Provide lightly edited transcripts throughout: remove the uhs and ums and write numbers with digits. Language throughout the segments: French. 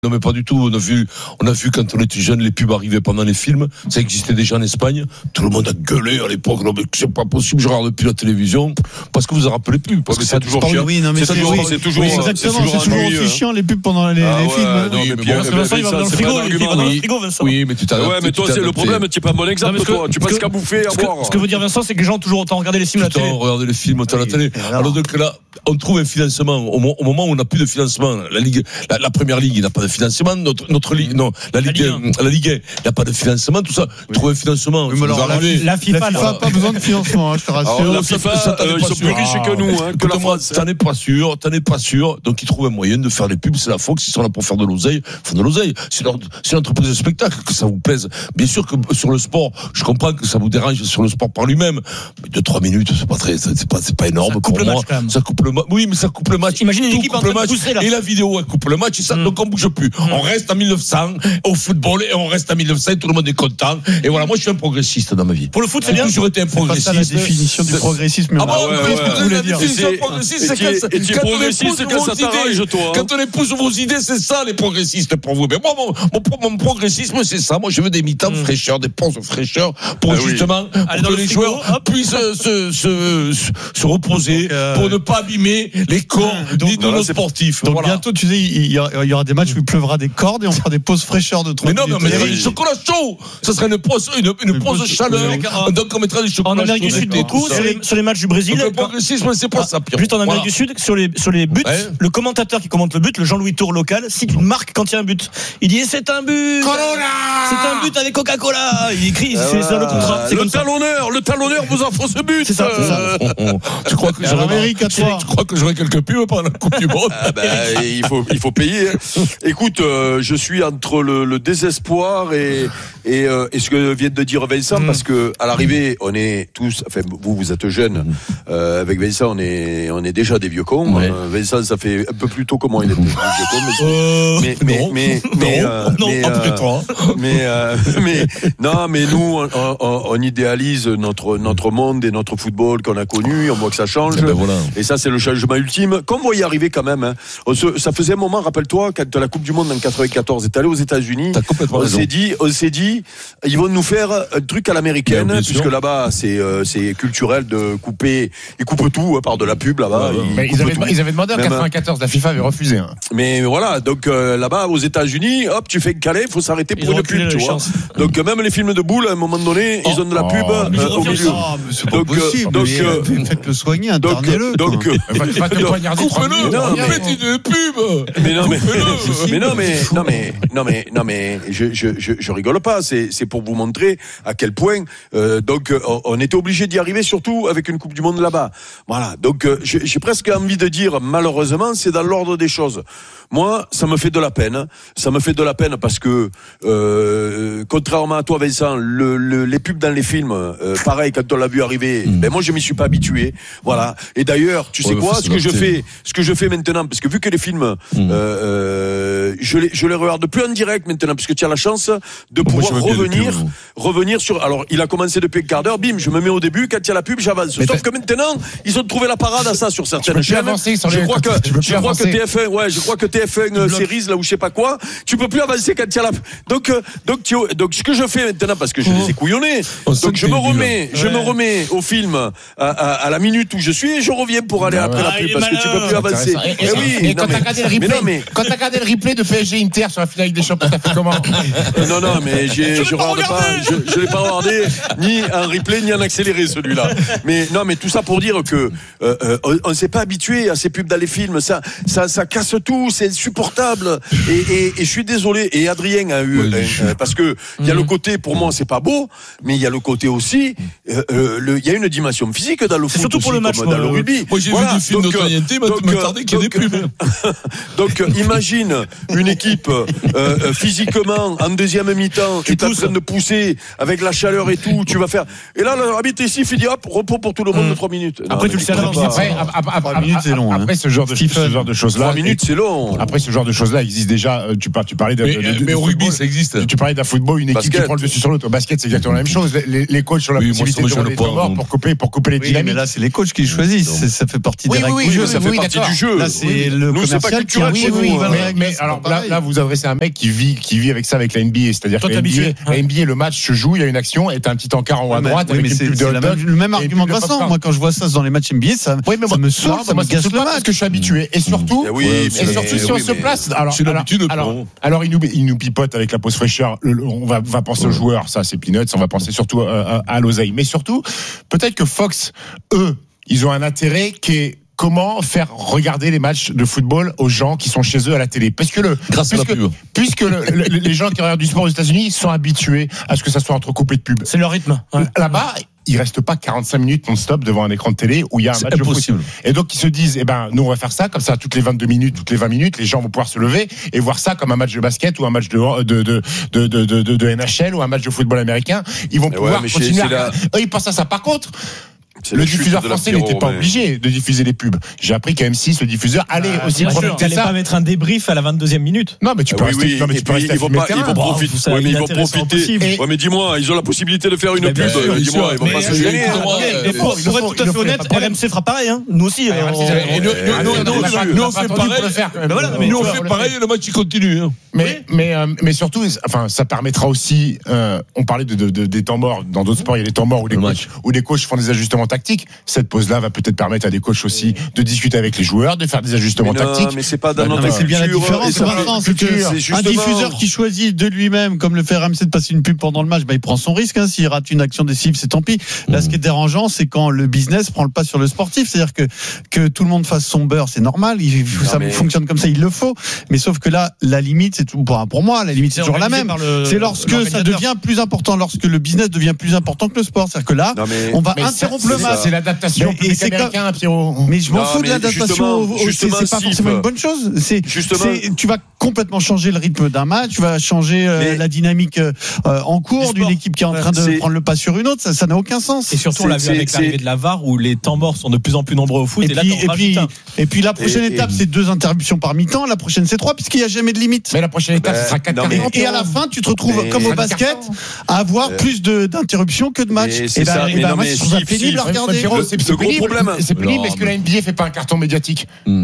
Non mais pas du tout, on a vu quand on était jeune les pubs arrivaient pendant les films, ça existait déjà en Espagne, tout le monde a gueulé à l'époque, non mais c'est pas possible, je regarde plus la télévision, parce que vous en rappelez plus, parce que c'est toujours chiant. Oui, non mais c'est toujours exactement, c'est toujours aussi chiant les pubs pendant les films. Non, mais Pierre, Vincent, il va dans le frigo, Vincent. Oui, mais tu t'as ouais, mais toi c'est le problème, tu es pas un bon exemple toi, tu passes qu'à bouffer, à boire. Ce que veut dire Vincent, c'est que les gens ont toujours autant regardé les films à la télé. Regarder les films à la télé. Alors donc là, on trouve un financement au moment où on n'a plus de financement. La première ligue, il n'a pas de financement. Notre ligue, non, la Ligue 1, il n'a pas de financement. Tout ça, trouver un financement. La FIFA n'a pas besoin de financement, je te rassure. La FIFA, ils sont plus riches que nous, que la France. T'en es pas sûr. Donc ils trouvent un moyen de faire les pubs. C'est la Fox, ils sont là pour faire de l'oseille. C'est l'entreprise de spectacle que ça vous plaise. Bien sûr que sur le sport, je comprends que ça vous dérange sur le sport par lui-même. Mais 2-3 minutes, c'est pas énorme pour moi. Ça coupe le match. Oui, mais ça coupe le match. Imaginez une équipe en train de pousser là. Et la vidéo, elle coupe le match et ça, donc on bouge plus. On reste en 1900 au football et on reste en 1900 et tout le monde est content. Et voilà, moi je suis un progressiste dans ma vie. Pour le foot, c'est bien. J'aurais été un progressiste. C'est pas ça la définition du progressisme. Ah bon, qu'est-ce que vous voulez dire? C'est progressiste quand ça t'arrange, toi. Quand on épouse vos idées, c'est ça les progressistes pour vous. Mais moi, mon progressisme, c'est ça. Moi, je veux des mi-temps de fraîcheur, des pauses de fraîcheur pour justement que les joueurs puissent se reposer, pour ne pas abîmer les corps de nos sportifs. Donc bientôt, tu sais, il y aura des matchs où il pleuvra des cordes et on fera des pauses fraîcheurs de 3 minutes. Mais non, mais du chocolat chaud, ça serait une pause chaleur. Donc on mettra des chocolats chauds. En Amérique du Sud, du coup, sur les matchs du Brésil. Le progressisme, c'est pas ça, Pierre. Juste en Amérique du Sud, sur les buts, le commentateur qui commente le but, le Jean-Louis Tour local, cite une marque quand il y a un but. Il dit c'est un but. C'est un but avec Coca-Cola. Il écrit, c'est ça le contrat. Le talonneur vous offre ce but. C'est ça. Tu crois que j'aurais quelques pubs pendant la Coupe du Monde? Il faut payer. Écoute, je suis entre le désespoir et ce que vient de dire Vincent, parce que à l'arrivée, on est tous, enfin vous êtes jeunes, avec Vincent, on est déjà des vieux cons. Ouais. Vincent, ça fait un peu plus tôt comment il était vieux con, mais nous, on idéalise notre monde et notre football qu'on a connu. On voit que ça change. Et ça, c'est le changement ultime. Comme on y arriver quand même. Hein. Ça faisait un moment, rappelle-toi, quand la Coupe du Monde en 94 est allée aux États-Unis, on s'est dit, ils vont nous faire un truc à l'américaine, puisque là-bas, c'est culturel de couper. Ils coupent tout par de la pub là-bas. Ils avaient demandé en 94, la FIFA avait refusé. Hein. Mais voilà, donc là-bas, aux États-unis, hop, tu fais caler, il faut s'arrêter pour une pub, tu vois. Donc même les films de boules, à un moment donné, ils ont de la pub au milieu. C'est pas possible. Faites-le soigner, internez-le. Donc, va te poignarder 3 minutes. Faites une pub. Mais je rigole pas. C'est pour vous montrer à quel point. Donc, on était obligé d'y arriver, surtout avec une Coupe du Monde là-bas. Voilà. Donc, j'ai presque envie de dire, malheureusement, c'est dans l'ordre des choses. Moi, ça me fait de la peine. Ça me fait de la peine parce que, contrairement à toi, Vincent, les pubs dans les films, pareil, quand on l'a vu arriver, moi, je m'y suis pas habitué. Voilà. Et d'ailleurs, tu sais quoi, ce que je fais maintenant, parce que vu que les films, je les regarde plus en direct maintenant, parce que tu as la chance de pouvoir revenir sur. Alors, il a commencé depuis un quart d'heure, bim, je me mets au début, quand il y a la pub, j'avance. Sauf que maintenant, ils ont trouvé la parade à ça sur certaines chaînes. Je crois que TF1 Series, là, ou je sais pas quoi, tu peux plus avancer quand il y a la. Donc, ce que je fais maintenant, parce que je les ai couillonnés, donc je me remets au film à la minute où je suis et je reviens pour aller après la pub, parce que tu peux plus avancer. Et quand t'as regardé le replay de PSG Inter sur la finale des Champions, t'as fait comment? Non, mais je l'ai pas regardé ni en replay ni en accéléré celui-là. Mais non, mais tout ça pour dire que on s'est pas habitué à ces pubs dans les films. Ça casse tout, c'est insupportable. Et je suis désolé. Et Adrien a eu parce que il y a le côté, pour moi, c'est pas beau, mais il y a le côté aussi. Il y a une dimension physique dans le foot, surtout pour le match, dans le rugby. Moi, j'ai vu des films notoriété, m'a tardé qu'il y ait des pubs. Donc, imagine une équipe physiquement en deuxième mi-temps, tu es en train de pousser avec la chaleur et tout, tu vas faire. Et là, l'arbitre ici, il dit hop, repos pour tout le monde de 3 minutes. Après, tu le sais à l'avance. 3 minutes, c'est long. Après, ce genre de choses-là. 3 minutes, c'est long. Après, ce genre de choses-là existe déjà. Tu parlais mais au rugby, ça existe. Tu parlais d'un football, une équipe qui prend le dessus sur l'autre. Au basket, c'est exactement la même chose. Les coachs sur la possibilité de rouler les morts pour couper les dynamiques. Mais là, c'est les coachs qui choisissent. Ça fait partie sortie des règles. Oui, ça fait partie du jeu. Là, c'est le nous, c'est pas commercial culturel qui chez vous. Mais alors là, vous adressez à un mec qui vit avec ça avec la NBA. C'est-à-dire que la NBA, le match se joue, il y a une action, et t'as un petit encart en haut à droite avec une pub de hot dog. Le même argument que Vincent. Moi, quand je vois ça dans les matchs NBA, ça me saoule, ça me gasse le match. Parce que je suis habitué. Et surtout, si on se place, alors il nous pipote avec la pause fraîcheur. On va penser aux joueurs, ça c'est peanuts. On va penser surtout à l'oseille. Mais surtout, peut-être que Fox, eux, ils ont un intérêt qui est comment faire regarder les matchs de football aux gens qui sont chez eux à la télé. Puisque les gens qui regardent du sport aux États-Unis, ils sont habitués à ce que ça soit entrecoupé de pubs. C'est leur rythme. Ouais. Là-bas, il reste pas 45 minutes non-stop devant un écran de télé où il y a un match de foot. Et donc ils se disent, nous on va faire ça comme ça toutes les 22 minutes, toutes les 20 minutes, les gens vont pouvoir se lever et voir ça comme un match de basket ou un match de NHL ou un match de football américain. Ils vont pouvoir continuer. Ils pensent à ça. Par contre, le diffuseur français n'était pas obligé de diffuser les pubs. J'ai appris qu'à M6, le diffuseur allait aussi profiter. Tu n'allais pas mettre un débrief à la 22e minute. Non, mais tu peux rester. Non, mais tu peux rester. Ils vont profiter. Oui, mais ils vont profiter. Ouais, mais dis-moi, ils ont la possibilité de faire une pub. Dis-moi, ils vont pas se gêner. Pour être tout à fait honnête, RMC fera pareil. Nous aussi. Nous on fait pareil. Nous on fait pareil. Le match il continue. Mais surtout, enfin, ça permettra aussi. On parlait des temps morts. Dans d'autres sports, il y a des temps morts où les coachs font des ajustements tactiques. Cette pause-là va peut-être permettre à des coachs aussi de discuter avec les joueurs, de faire des ajustements tactiques. Mais c'est pas dans notre culture. C'est bien la différence. C'est un diffuseur qui choisit de lui-même, comme le fait RMC, de passer une pub pendant le match, il prend son risque. S'il rate une action décisive, c'est tant pis. Là, ce qui est dérangeant, c'est quand le business prend le pas sur le sportif. C'est-à-dire que tout le monde fasse son beurre, c'est normal. Ça fonctionne comme ça, il le faut. Mais sauf que là, la limite, c'est tout. Pour moi, la limite, c'est toujours la même. C'est lorsque ça devient plus important, lorsque le business devient plus important que le sport. C'est-à-dire que là, on va interrompre le match. C'est l'adaptation public américain, Pierrot. Mais je m'en fous de l'adaptation. C'est pas forcément une bonne chose. Tu vas complètement changer le rythme d'un match, tu vas changer la dynamique en cours d'une équipe qui est en train de prendre le pas sur une autre. Ça n'a aucun sens. Et surtout, on l'a vu avec l'arrivée de la VAR où les temps morts sont de plus en plus nombreux au foot. Et puis la prochaine étape, c'est 2 interruptions par mi-temps. La prochaine, c'est 3, puisqu'il n'y a jamais de limite. Mais la prochaine étape, ce sera 4 cartons. Et à la fin, tu te retrouves comme au basket à avoir plus d'interruptions que de matchs. C'est ça. Moi, je trouve ça pénible à regarder. C'est le gros problème. C'est pénible parce que la NBA fait pas un carton médiatique. Oui,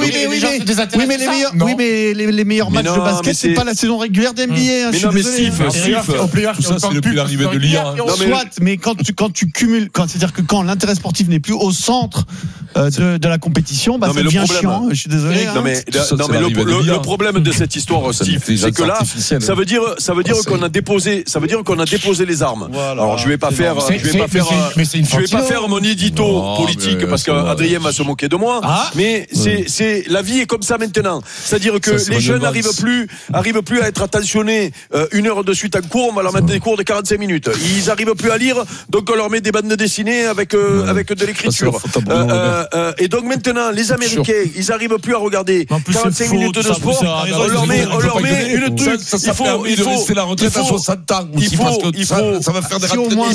mais les meilleurs matchs de basket, c'est pas la saison régulière de NBA. Mais non, mais Steve, tout ça, c'est depuis l'arrivée de l'IA. Soit, mais quand tu cumules, c'est-à-dire que quand l'intérêt sportif n'est plus au centre de la compétition, ça devient chiant. Je suis désolé. Non, mais le problème de cette histoire, Steve, c'est que là, ça veut dire qu'on a déposé les armes. Alors, je vais pas faire mon édito politique parce qu'Adrien va se moquer de moi. Mais c'est la vie est comme ça maintenant. C'est-à-dire que les jeunes n'arrivent plus à être attentionnés 1 heure de suite en cours. On va leur mettre des cours de 45 minutes. Ils n'arrivent plus à lire, donc on leur met des bandes dessinées avec de l'écriture. Et donc maintenant, les Américains, ils n'arrivent plus à regarder 45 minutes de sport. On leur met une truc. Ça permet de rester la retraite à 60 ans. Ça va faire des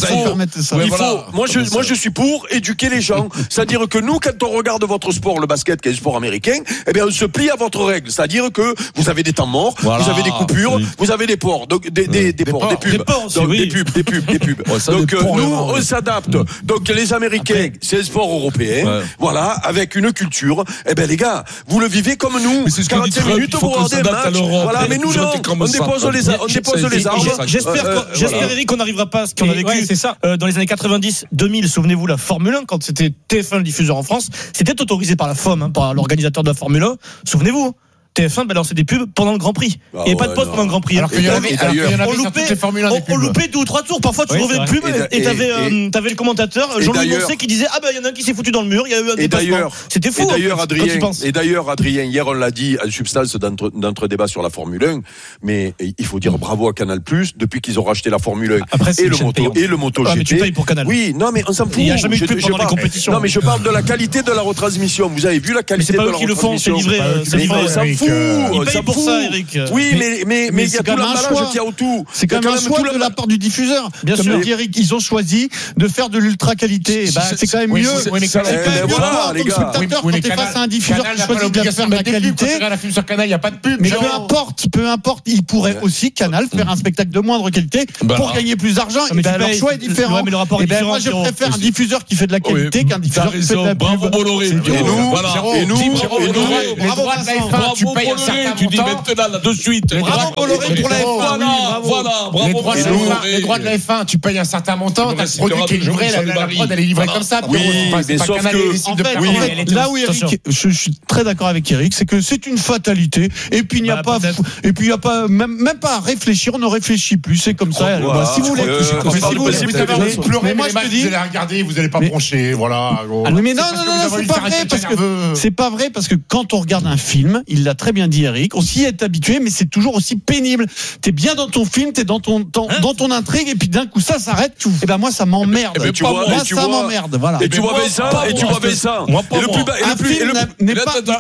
Moi, je suis pour éduquer les gens. C'est-à-dire que nous, quand on regarde votre sport, le basket, qui est un sport américain, on se plie à votre règle. C'est-à-dire que vous avez des temps morts, vous avez des coupures, vous avez des ports, donc des pubs. Des pubs. Donc nous, on s'adapte. Donc les Américains, c'est un sport européen. Voilà, avec une culture. Les gars, vous le vivez comme nous. 45 minutes pour regarder un match. Voilà, mais nous non. On dépose les armes. J'espère, Eric, qu'on n'arrivera pas à ce qu'on a vécu dans les années 90-2000. Souvenez-vous, la Formule 1, quand c'était TF1 le diffuseur en France, c'était autorisé par la FOM, par l'organisateur de la Formule 1. Souvenez-vous, TF1 balançait des pubs pendant le Grand Prix. Il n'y avait pas de pause pendant le Grand Prix. Alors qu'il y en avait sur toutes les Formule 1 des pubs. On loupait 2 ou 3 tours. Parfois, tu trouvais une pub et t'avais le commentateur, Jean-Louis Moncey, qui disait il y en a un qui s'est foutu dans le mur, il y a eu un dépassement. C'était fou. Et d'ailleurs, Adrien, hier, on l'a dit en substance dans notre débat sur la Formule 1, mais il faut dire bravo à Canal+, depuis qu'ils ont racheté la Formule 1 et le MotoGP. Mais tu payes pour Canal. Oui, non, mais on s'en fout. Il n'y a jamais eu de pub pendant les compétitions. Non, mais je parle de la qualité de la retransmission. Vous avez vu la qualité de la retransmission. Mais c'est pas eux qui le font, c'est livré. On s'en fout. fout. Il paye pour ça, Eric. Oui, mais il y a tout l'emballage qui a autour. C'est quand même un choix de la part du diffuseur. Bien sûr. Comme dit Eric, ils ont choisi de faire de l'ultra qualité. C'est quand même mieux. C'est quand même mieux pour comme spectateur quand t'es face à un diffuseur qui choisit de faire de la qualité. Un film sur Canal, il n'y a pas de pub. Mais peu importe, il pourrait aussi Canal faire un spectacle de moindre qualité pour gagner plus d'argent. Leur choix est différent. Moi, je préfère un diffuseur qui fait de la qualité qu'un diffuseur qui fait de la pub. Bravo Bolloré. Et nous, les droits de la F1, tu payes un certain montant. Tu dis maintenant là de suite. Bravo Bolloré pour la F1. Voilà, bravo. Les droits de la F1, tu payes un certain montant, t'as le produit qui est livré, la prod elle est livrée comme ça. Oui, mais sauf que là où Eric, je suis très d'accord avec Eric, c'est que c'est une fatalité. Et puis il n'y a pas, même pas à réfléchir. On ne réfléchit plus. C'est comme ça. Si vous voulez, pleurer, mais moi je te dis, vous allez regarder, vous n'allez pas broncher, voilà. Mais non, c'est pas vrai parce que quand on regarde un film, il l'a très bien dit Eric, on s'y est habitué, mais c'est toujours aussi pénible. T'es bien dans ton film, t'es dans ton intrigue, et puis d'un coup ça s'arrête. Et ben moi ça m'emmerde. Moi ça m'emmerde. Voilà. Et tu vois Vincent. Un film n'est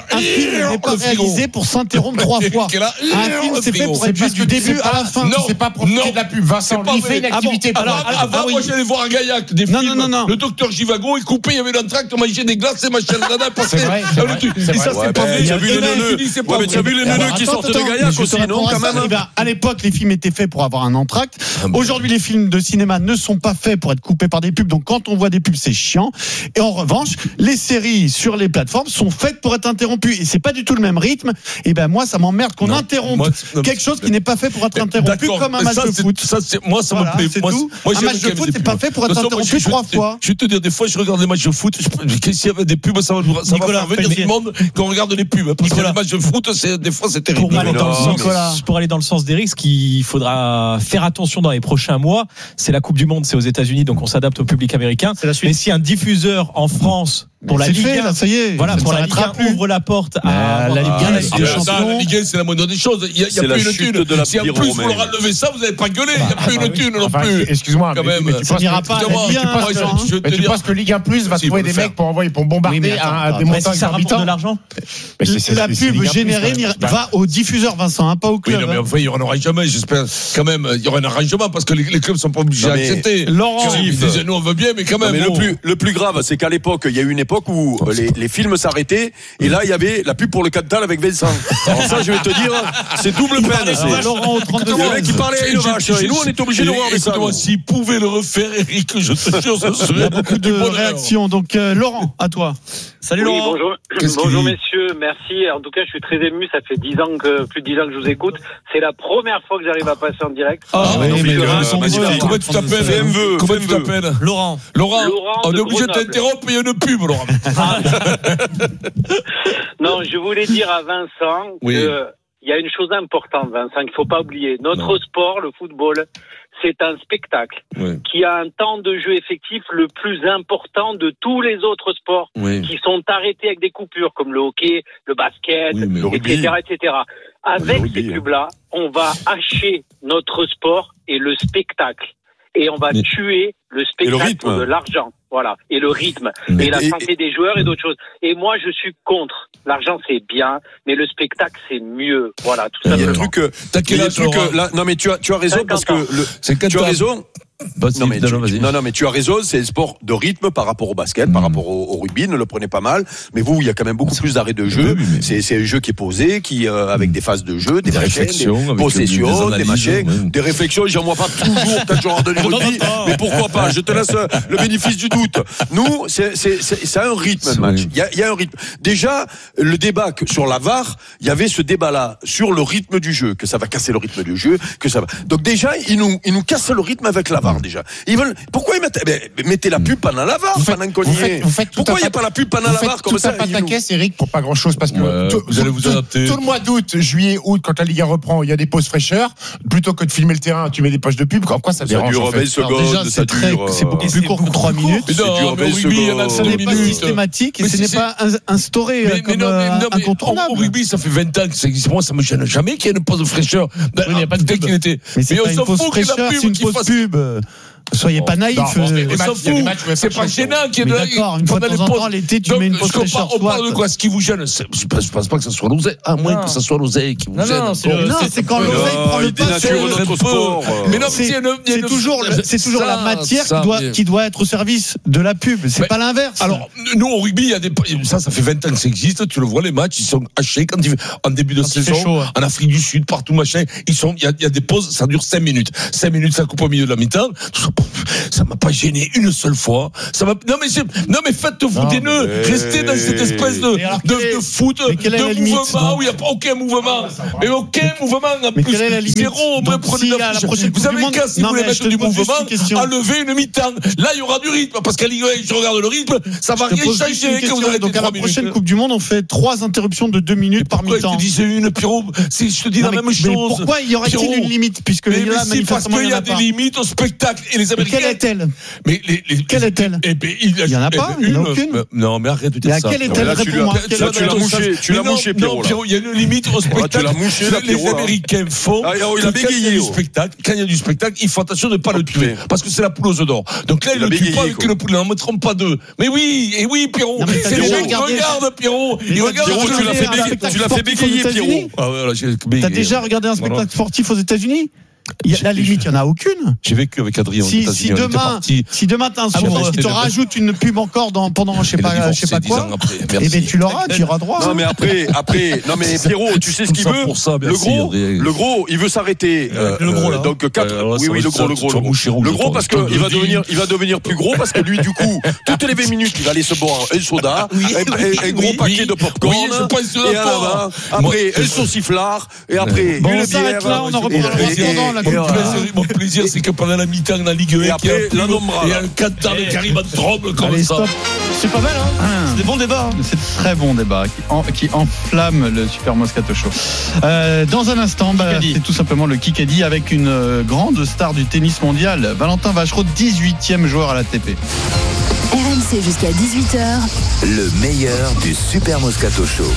pas réalisé pour s'interrompre 3 fois. Un film c'est fait pour être juste du début à la fin. C'est pas profiter de la pub. Vincent, il fait une activité. Avant, moi j'allais voir un Gaillac des films. Le docteur Givago, il coupait, il y avait l'entracte, on mangeait des glaces et machin. C'est vrai. Et ça c'est pas vrai. Tu as vu les neuneux qui sortent de Gaillac aussi, non quand même. À l'époque, les films étaient faits pour avoir un entracte. Aujourd'hui, les films de cinéma ne sont pas faits pour être coupés par des pubs. Donc, quand on voit des pubs, c'est chiant. Et en revanche, les séries sur les plateformes sont faites pour être interrompues. Et c'est pas du tout le même rythme. Et ben, moi, ça m'emmerde qu'on interrompe quelque chose qui n'est pas fait pour être interrompu, comme un match de foot. Moi, ça me plaît. Un match de foot n'est pas fait pour être interrompu 3 fois. Je vais te dire, des fois, je regarde des matchs de foot. S'il y avait des pubs, ça va faire venir du monde qu'on regarde les pubs. Parce que les matchs de foot, des fois, c'est terrible. Pour aller dans le sens d'Eric, ce qu'il faudra faire attention dans les prochains mois, c'est la Coupe du Monde, c'est aux États-Unis, donc on s'adapte au public américain. Mais si un diffuseur en France pour la Ligue 1, ça y est. Voilà, pour la Ligue 1 ouvre la porte à la Ligue 1, la Ligue 1, c'est la moindre des choses. Il y a plus une thune. Si en plus vous leur enlevez ça, vous n'avez pas gueulé. Il n'y a plus une thune non plus. Excuse-moi, mais ça n'ira pas. Tu penses que Ligue 1 Plus va trouver des mecs pour bombarder à des montants exorbitants de l'argent? La pub générée va aux diffuseurs, Vincent, pas au club. Oui, mais enfin, il n'y en aura jamais. J'espère quand même. Il y aura un arrangement parce que les clubs ne sont pas obligés d'accepter. Laurent, nous on veut bien, mais quand même. Le plus grave, c'est qu'à l'époque, il y a eu une époque où les films s'arrêtaient et là, il y avait la pub pour le Cantal avec Vincent. Alors ça, je vais te dire, c'est double peine. Laurent, au 32. Le mec qui parlait à une vache et nous, on est obligés de voir ça. S'il pouvait le refaire, Eric, je te jure, ça serait. Il y a beaucoup de réactions. Donc, Laurent, à toi. Salut Laurent. Bonjour messieurs, merci. En tout cas, je suis très ému. Ça fait plus de 10 ans que je vous écoute. C'est la première fois que j'arrive à passer en direct. Comment tu t'appelles? Laurent. On est obligé de t'interrompre. Il y a une pub, Laurent. Non, je voulais dire à Vincent que il y a une chose importante, Vincent, qu'il ne faut pas oublier. Notre sport, le football, c'est un spectacle qui a un temps de jeu effectif le plus important de tous les autres sports qui sont arrêtés avec des coupures, comme le hockey, le basket, etc. Avec ces pubs-là, on va hacher notre sport et le spectacle. Et on va tuer le spectacle de l'argent. Voilà. Et le rythme. Et la santé des joueurs et d'autres choses. Et moi, je suis contre. L'argent, c'est bien, mais le spectacle, c'est mieux. Voilà, tout ça. Il y a des trucs, là, non, mais tu as raison, parce que tu as raison. Non, mais tu as raison, c'est un sport de rythme par rapport au basket, par rapport au rugby, ne le prenez pas mal. Mais vous, il y a quand même beaucoup plus d'arrêts de jeu. C'est un jeu qui est posé, avec des phases de jeu, des réflexions, des possessions, des machins, des réflexions. J'en vois pas toujours quand je rentre du rugby, mais pourquoi pas? Je te laisse le bénéfice du doute. Nous, c'est un rythme, le match. Il y a un rythme. Déjà, le débat sur la VAR, il y avait ce débat-là sur le rythme du jeu, que ça va casser le rythme du jeu, que ça va. Donc déjà, ils nous cassent le rythme avec la VAR déjà. Pourquoi ils mettez la pub pendant la VAR pendant qu'on y est? Pourquoi il n'y a pas la pub pendant la VAR comme ça? Vous faites tout un paquet, Eric, pour pas grand chose parce que vous allez vous adapter. Tout le mois d'août, juillet, août, quand la Ligue 1 reprend, il y a des pauses fraîcheur. Plutôt que de filmer le terrain, tu mets des poches de pub. En quoi ça dérange? Ça dure 20 secondes, c'est beaucoup plus court que 3 minutes. Ça n'est pas systématique et ce n'est pas instauré comme incontournable. Au rugby, ça fait 20 ans que ça existe. Moi, ça me gêne jamais qu'il y ait une pause de fraîcheur. Il n'y a pas de pub. Mais c'est pas une pause fraîcheur, c'est une pause pub. Soyez pas naïfs. On s'en fout. C'est pas gênant qu'il y ait d'accord, une fois de temps en temps, l'été, tu mets une pause fraîcheur. On parle de quoi? Ce qui vous gêne, je pense pas que ça soit l'oseille. À moins que ça soit l'oseille qui vous gêne. Non, c'est quand l'oseille prend le pas sur notre sport. Mais non, c'est toujours la matière qui doit être au service de la pub. C'est pas l'inverse. Alors, nous, au rugby, il y a ça fait 20 ans que ça existe. Tu le vois, les matchs, ils sont hachés en début de saison. En Afrique du Sud, partout, machin. Il y a des pauses, ça dure 5 minutes. 5 minutes, ça coupe au milieu de la mi-temps. Ça m'a pas gêné une seule fois. Non mais faites-vous des nœuds. Restez dans cette espèce de foot, de mouvement où il n'y a pas aucun mouvement. Mais aucun mouvement. Mais quelle est la limite? Zéro. Vous avez qu'à, si vous voulez mettre du mouvement, enlever une mi-temps. Là, il y aura du rythme. Parce qu'à Ligue 1, je regarde le rythme, ça va rien changer quand vous arrêtez 3 minutes. Donc à la prochaine Coupe du Monde, on fait 3 interruptions de 2 minutes par mi-temps. Pourquoi tu disais une, Pierrot? Je te dis la même chose. Pourquoi y aurait-il une limite? Puisque là, parce qu'il y a des limites au spectacle. Et les Américains. Quelle est-elle? Quelle est-elle? Il n'y en a pas, il n'y en a aucune. Non, mais arrête de dire ça. Quelle est-elle? Réponds-moi. Tu l'as mouché, Pierrot. Non, Pierrot, il y a une limite au spectacle. Les Américains font. Il a bégayé. Quand il y a du spectacle, il faut attention de ne pas le tuer. Parce que c'est la poule aux œufs d'or. Donc là, il ne le tue pas avec une poule. Ils n'en mettront pas deux. Mais oui, Pierrot. C'est les gens qui regardent, Pierrot. Tu l'as fait bégayer, Pierrot. T'as déjà regardé un spectacle sportif aux États-Unis? La limite, il n'y en a aucune. J'ai vécu avec Adrien. Si demain t'as un sourd qui te rajoute une pub encore pendant je sais pas quoi, et ben tu l'auras, tu auras droit. Non mais après, non mais Pierrot, tu sais ce qu'il veut. Le gros, il veut s'arrêter. Le gros là. Donc 4. Oui, le gros parce que il va devenir plus gros parce que lui du coup, toutes les 20 minutes, il va aller se boire un soda, un gros paquet de popcorn. Et après un sauciflard et après une bière. On s'arrête là, on en reprendra pendant. Mon plaisir, c'est que pendant la mi-temps, la Ligue 1, il y a un Qatar qui arrive à drôle comme ça. C'est pas mal, hein. C'est des bons débats. C'est de très bons débats qui enflamment le Super Moscato Show. Dans un instant, c'est tout simplement le Kikadi avec une grande star du tennis mondial, Valentin Vacherot, 18e joueur à l'ATP. RMC jusqu'à 18h. Le meilleur du Super Moscato Show.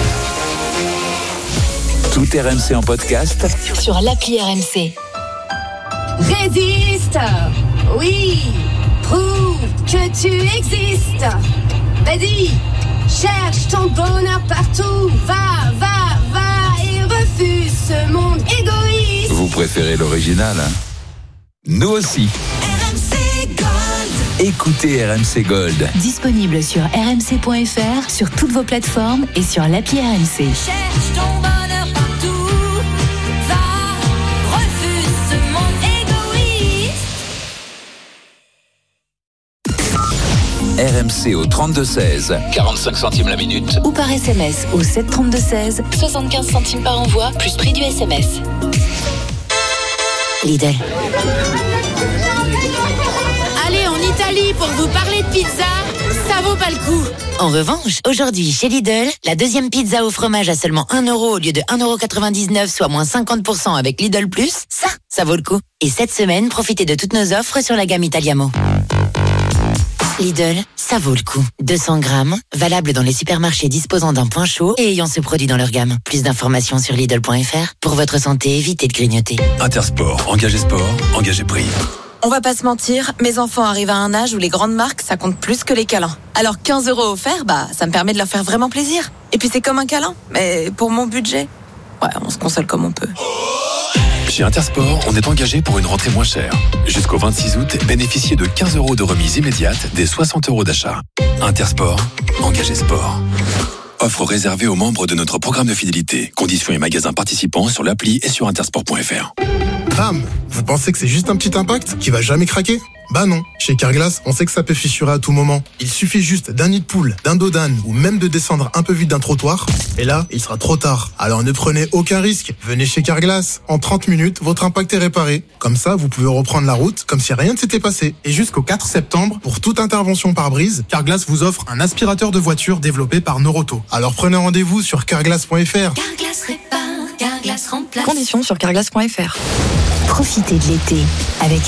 Tout RMC en podcast sur l'appli RMC. Résiste, oui, prouve que tu existes. Vas-y, cherche ton bonheur partout. Va et refuse ce monde égoïste. Vous préférez l'original, hein? Nous aussi. RMC Gold. Écoutez RMC Gold. Disponible sur rmc.fr, sur toutes vos plateformes et sur l'appli RMC. Cherche ton bonheur partout. Va, refuse ce monde égoïste. RMC au 32-16, 45 centimes la minute. Ou par SMS au 732-16, 75 centimes par envoi, plus prix du SMS. Lidl. Allez en Italie pour vous parler de pizza, ça vaut pas le coup. En revanche, aujourd'hui chez Lidl, la deuxième pizza au fromage à seulement 1 € au lieu de 1,99 €, soit moins 50% avec Lidl+, ça vaut le coup. Et cette semaine, profitez de toutes nos offres sur la gamme Italiamo. Lidl, ça vaut le coup. 200 grammes, valable dans les supermarchés disposant d'un point chaud et ayant ce produit dans leur gamme. Plus d'informations sur Lidl.fr. Pour votre santé, évitez de grignoter. Intersport, engagé sport, engagé prix. On va pas se mentir, mes enfants arrivent à un âge où les grandes marques, ça compte plus que les câlins. Alors 15 € offerts, ça me permet de leur faire vraiment plaisir. Et puis c'est comme un câlin, mais pour mon budget, on se console comme on peut. Chez Intersport, on est engagé pour une rentrée moins chère. Jusqu'au 26 août, bénéficiez de 15 € de remise immédiate des 60 € d'achat. Intersport, engagé sport. Offre réservée aux membres de notre programme de fidélité. Conditions et magasins participants sur l'appli et sur intersport.fr. Bam! Vous pensez que c'est juste un petit impact qui va jamais craquer? Bah non. Chez Carglass, on sait que ça peut fissurer à tout moment. Il suffit juste d'un nid de poule, d'un dos d'âne ou même de descendre un peu vite d'un trottoir. Et là, il sera trop tard. Alors ne prenez aucun risque. Venez chez Carglass. En 30 minutes, votre impact est réparé. Comme ça, vous pouvez reprendre la route comme si rien ne s'était passé. Et jusqu'au 4 septembre, pour toute intervention pare-brise, Carglass vous offre un aspirateur de voiture développé par Noroto. Alors prenez rendez-vous sur carglass.fr. Carglass répare, Carglass remplace. Conditions sur carglass.fr. Profitez de l'été avec